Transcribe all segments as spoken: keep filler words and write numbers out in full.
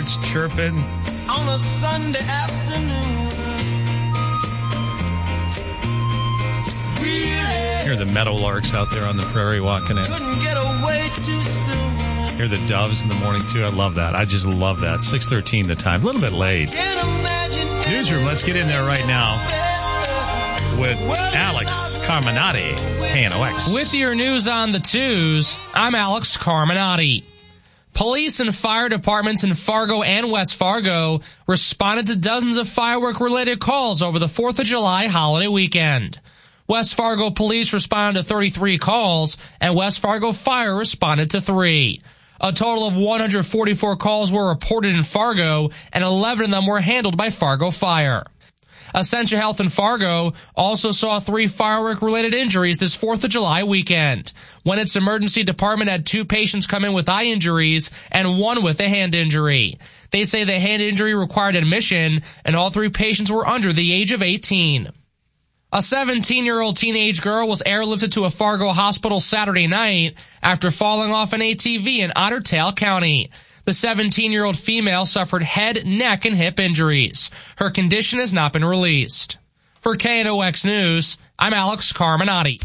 crickets chirping. On a Sunday afternoon. Really? Hear the meadowlarks out there on the prairie walking in. Couldn't get away too soon. Hear the doves in the morning, too. I love that. I just love that. six thirteen the time. A little bit late. Newsroom, let's get in there right now with Alex Carminati, K N O X. With your news on the twos, I'm Alex Carminati. Police and fire departments in Fargo and West Fargo responded to dozens of firework-related calls over the fourth of July holiday weekend. West Fargo police responded to thirty-three calls, and West Fargo Fire responded to three. A total of one hundred forty-four calls were reported in Fargo, and eleven of them were handled by Fargo Fire. Essentia Health in Fargo also saw three firework-related injuries this fourth of July weekend, when its emergency department had two patients come in with eye injuries and one with a hand injury. They say the hand injury required admission, and all three patients were under the age of eighteen. A seventeen-year-old teenage girl was airlifted to a Fargo hospital Saturday night after falling off an A T V in Otter Tail County. The seventeen-year-old female suffered head, neck, and hip injuries. Her condition has not been released. For K N O X News, I'm Alex Carminati.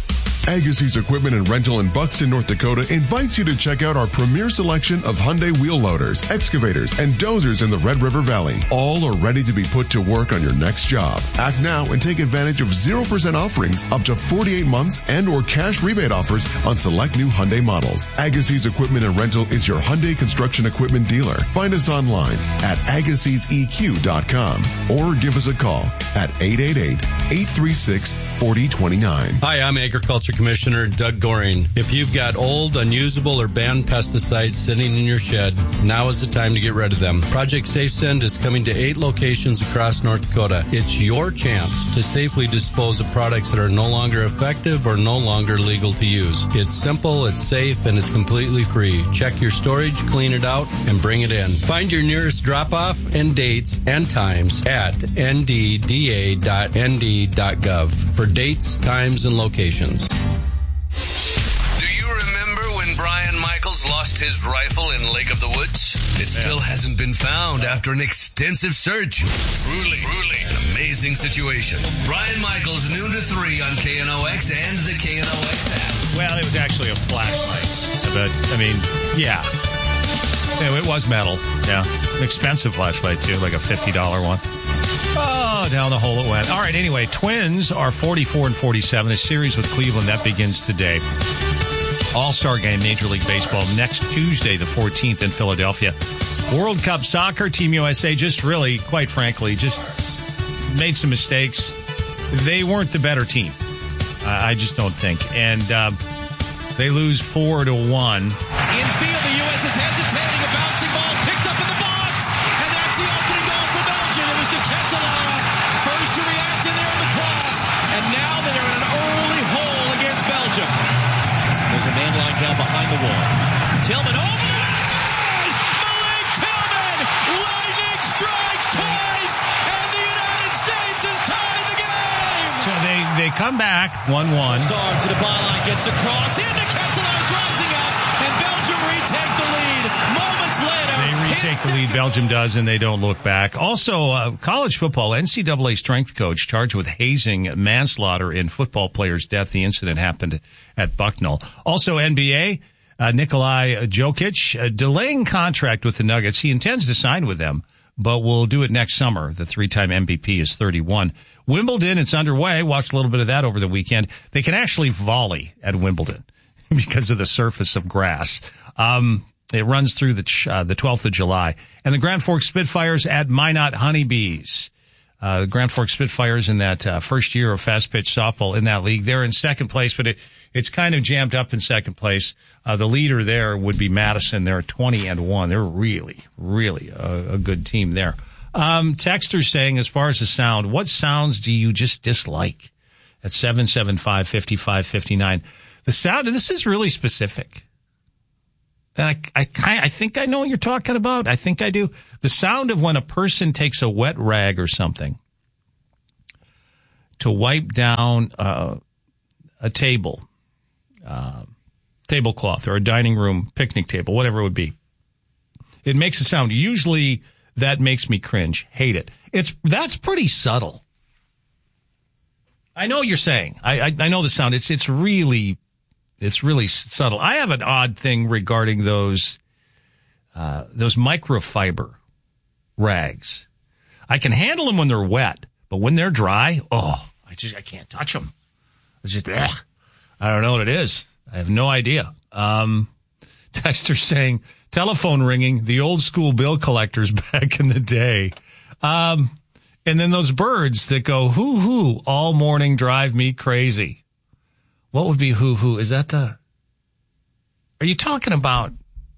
Agassiz Equipment and Rental in Buxton, North Dakota invites you to check out our premier selection of Hyundai wheel loaders, excavators, and dozers in the Red River Valley. All are ready to be put to work on your next job. Act now and take advantage of zero percent offerings up to forty-eight months and or cash rebate offers on select new Hyundai models. Agassiz Equipment and Rental is your Hyundai construction equipment dealer. Find us online at agassiz e q dot com or give us a call at eight eight eight, eight three six, four zero two nine. Hi, I'm Agriculture Commissioner Doug Goring. If you've got old, unusable, or banned pesticides sitting in your shed, now is the time to get rid of them. Project SafeSend is coming to eight locations across North Dakota. It's your chance to safely dispose of products that are no longer effective or no longer legal to use. It's simple, it's safe, and it's completely free. Check your storage, clean it out, and bring it in. Find your nearest drop-off and dates and times at n d d a dot n d dot gov for dates, times, and locations. Do you remember when Brian Michaels lost his rifle in Lake of the Woods? It still yeah. hasn't been found after an extensive search. Truly, truly an amazing situation. Brian Michaels, noon to three on K N O X and the K N O X app. Well, it was actually a flashlight. But, I mean, yeah. yeah. It was metal. Yeah. An expensive flashlight, too, like a fifty dollars one. Oh, down the hole it went. All right, anyway, Twins are forty-four and forty-seven. A series with Cleveland that begins today. All-Star game, Major League Baseball, next Tuesday, the fourteenth in Philadelphia. World Cup soccer, Team U S A just really, quite frankly, just made some mistakes. They weren't the better team. I just don't think. And uh, they lose four to one. Infield, the U S is hesitating. A bouncing ball picked up in the box. And that's the opening goal for Belgium. It was De Ketelaere, first to react in there on the cross. And now they're in an early hole against Belgium. There's a man lying down behind the wall. Tillman over the Masters! Malik Tillman! Lightning strikes twice! And the United States has tied the game! So they, they come back one one. Sarr to the byline, gets across. Into Ketelaere's rising up. And Belgium retake the lead. Moments later. They retake the lead. Belgium does, and they don't look back. Also, uh, college football, N C double A strength coach charged with hazing manslaughter in football player's death. The incident happened at Bucknell. Also, N B A, uh, Nikolai Jokic uh, delaying contract with the Nuggets. He intends to sign with them, but will do it next summer. The three-time M V P is thirty-one. Wimbledon, it's underway. Watched a little bit of that over the weekend. They can actually volley at Wimbledon because of the surface of grass. Um, it runs through the uh, the twelfth of July. And the Grand Forks Spitfires at Minot Honeybees. Uh, the Grand Forks Spitfires in that uh, first year of fast pitch softball in that league. They're in second place, but it, it's kind of jammed up in second place. Uh, the leader there would be Madison. They're twenty and one. They're really, really a, a good team there. Um, texters saying, as far as the sound, what sounds do you just dislike? At seven seven five, five five five nine. The sound, and this is really specific. And I, I kind, I think I know what you're talking about. I think I do. The sound of when a person takes a wet rag or something to wipe down uh, a table, uh, tablecloth, or a dining room picnic table, whatever it would be. It makes a sound. Usually that makes me cringe. Hate it. It's that's pretty subtle. I know what you're saying. I, I I know the sound. It's it's really it's really subtle. I have an odd thing regarding those uh, those microfiber rags. I can handle them when they're wet, but when they're dry, oh, I just I can't touch them. It's just ugh. I don't know what it is. I have no idea. Um, Texter saying telephone ringing, the old school bill collectors back in the day. Um, and then those birds that go hoo hoo all morning drive me crazy. What would be hoo hoo? Is that the, are you talking about,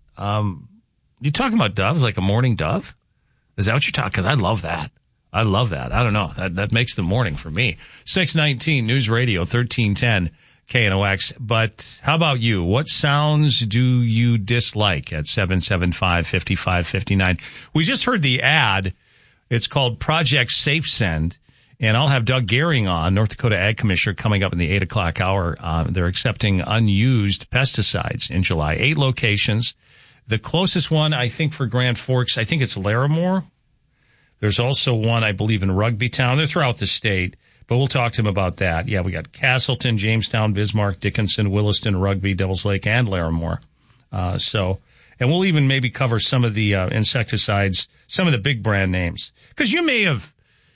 um, you talking about doves, like a morning dove? Is that what you're talking? Cause I love that. I love that. I don't know. That, that makes the morning for me. six nineteen News Radio, thirteen ten K N O X. But how about you? What sounds do you dislike at seven seven five, five five five nine? We just heard the ad. It's called Project Safe Send. And I'll have Doug Gehring on, North Dakota Ag Commissioner, coming up in the eight o'clock hour. Uh, they're accepting unused pesticides in July. Eight locations. The closest one, I think, for Grand Forks, I think it's Larimore. There's also one, I believe, in Rugby Town. They're throughout the state, but we'll talk to him about that. Yeah, we got Castleton, Jamestown, Bismarck, Dickinson, Williston, Rugby, Devils Lake, and Larimore. Uh, so, and we'll even maybe cover some of the uh, insecticides, some of the big brand names. Because you may have,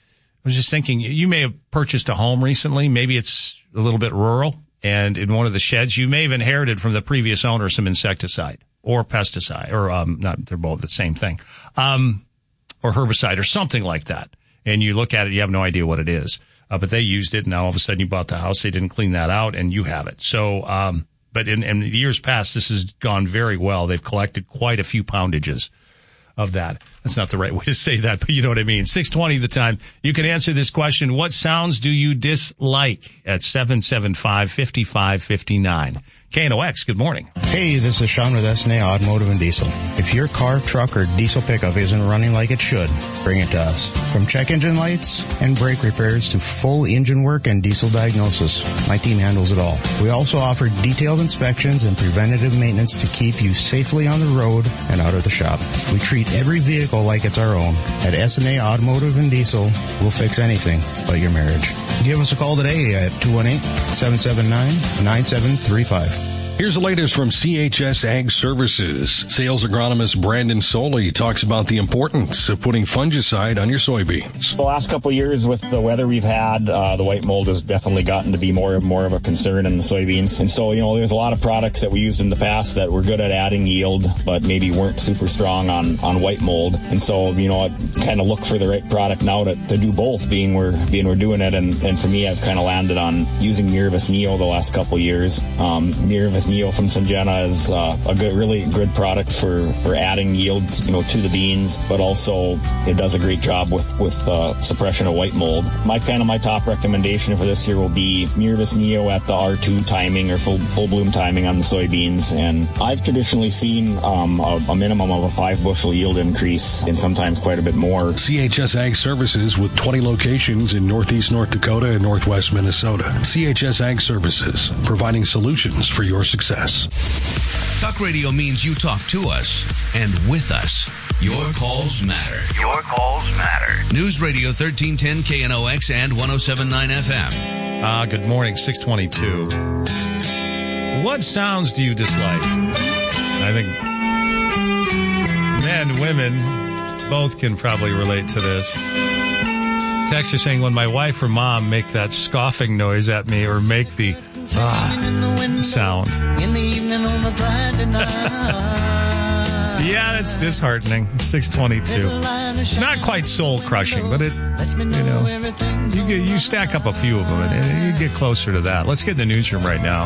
I was just thinking, you may have purchased a home recently. Maybe it's a little bit rural, and in one of the sheds, you may have inherited from the previous owner some insecticide or pesticide, or um, not, they're both the same thing. Um, or herbicide or something like that. And you look at it, you have no idea what it is. Uh, but they used it, and now all of a sudden you bought the house, they didn't clean that out, and you have it. So, um, but in, in years past, this has gone very well. They've collected quite a few poundages of that. That's not the right way to say that, but you know what I mean. six twenty the time. You can answer this question. What sounds do you dislike at seven seven five, five five five nine? K N O X, good morning. Hey, this is Sean with S N A Automotive and Diesel. If your car, truck, or diesel pickup isn't running like it should, bring it to us. From check engine lights and brake repairs to full engine work and diesel diagnosis, my team handles it all. We also offer detailed inspections and preventative maintenance to keep you safely on the road and out of the shop. We treat every vehicle like it's our own. At S N A Automotive and Diesel, we'll fix anything but your marriage. Give us a call today at two one eight, seven seven nine, nine seven three five. Here's the latest from C H S Ag Services. Sales agronomist Brandon Soley talks about the importance of putting fungicide on your soybeans. The last couple of years with the weather we've had, uh, the white mold has definitely gotten to be more and more of a concern in the soybeans. And so, you know, there's a lot of products that we used in the past that were good at adding yield, but maybe weren't super strong on, on white mold. And so, you know, I kind of look for the right product now to, to do both, being we're, being we're doing it. And, and for me, I've kind of landed on using Miravis Neo the last couple of years. Um, Miravis Neo from Syngenta is uh, a good, really good product for, for adding yield, you know, to the beans, but also it does a great job with with uh, suppression of white mold. My kind of my top recommendation for this year will be Miravis Neo at the R two timing or full full bloom timing on the soybeans, and I've traditionally seen um, a, a minimum of a five bushel yield increase, and sometimes quite a bit more. C H S Ag Services with twenty locations in Northeast North Dakota and Northwest Minnesota. C H S Ag Services, providing solutions for your success. Talk radio means you talk to us and with us. Your calls matter. Your calls matter. News Radio thirteen ten K N O X and one oh seven point nine F M. Ah, uh, good morning, six twenty-two. What sounds do you dislike? I think men, women, both can probably relate to this. Texts are saying when my wife or mom make that scoffing noise at me or make the ah sound. In the evening on a Friday night. Yeah, that's disheartening. six twenty-two. Not quite soul crushing, but it, you know, you get, you stack up a few of them and you get closer to that. Let's get in the newsroom right now.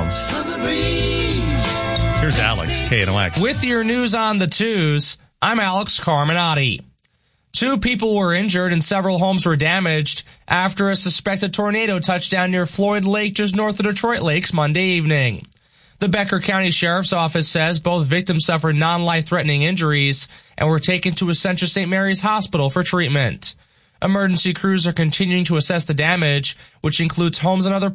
Here's Alex, K N O X. With your news on the twos, I'm Alex Carminati. Two people were injured and several homes were damaged after a suspected tornado touched down near Floyd Lake just north of Detroit Lakes Monday evening. The Becker County Sheriff's Office says both victims suffered non-life-threatening injuries and were taken to Essentia Saint Mary's Hospital for treatment. Emergency crews are continuing to assess the damage, which includes homes and other